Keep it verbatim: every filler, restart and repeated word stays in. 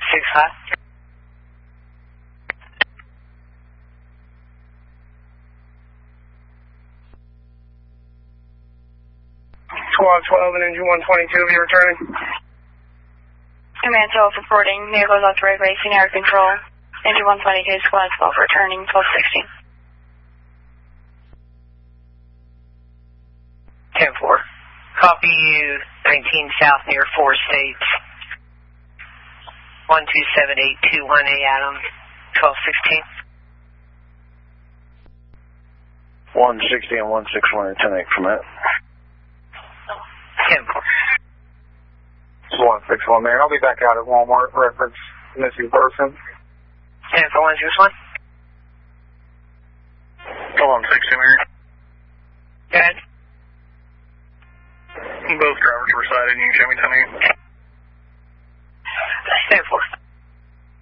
six five. Squad twelve and engine one twenty-two, be returning. Command twelve reporting, near goes off to road racing air control. Engine one twenty-two, squad twelve returning, twelve sixty. ten four. Copy you, nineteen south near four states. one two seven eight two one A Adam, twelve sixteen. one sixty and one six one, ten eight from that. ten four. one six one there. I'll be back out at Walmart, reference missing person. ten four one six one. one sixty, Mary. Go ahead. Both drivers were sighted. You can show me ten eight. ten four.